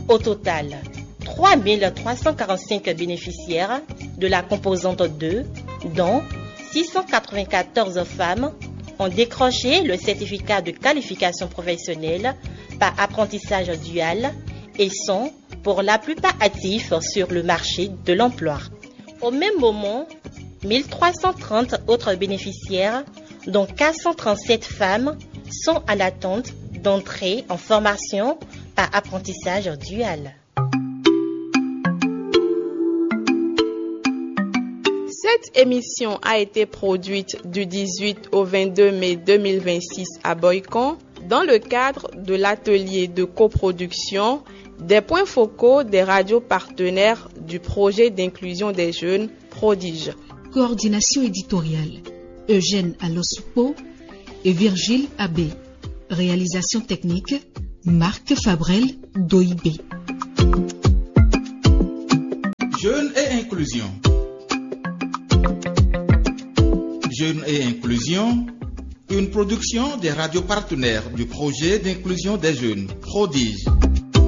Au total, 3 345 bénéficiaires de la composante 2, dont 694 femmes, ont décroché le certificat de qualification professionnelle par apprentissage dual et sont pour la plupart actifs sur le marché de l'emploi. Au même moment, 1330 autres bénéficiaires, dont 437 femmes, sont en attente d'entrer en formation par apprentissage dual. Cette émission a été produite du 18 au 22 mai 2026 à Boycon dans le cadre de l'atelier de coproduction des points focaux des radios partenaires du projet d'inclusion des jeunes Prodige. Coordination éditoriale Eugène Alosoupo et Virgile Abbé. Réalisation technique Marc Fabrel Doibé. Jeunes et inclusion. Jeunes et inclusion, une production des radios partenaires du projet d'inclusion des jeunes Prodige.